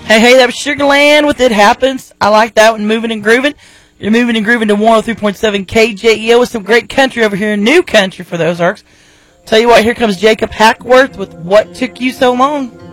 Hey, that was Sugarland with It Happens. I like that one, Moving and Grooving. You're moving and grooving to 103.7 KJEO with some great country over here, new country for the Ozarks. Tell you what, here comes Jacob Hackworth with What Took You So Long.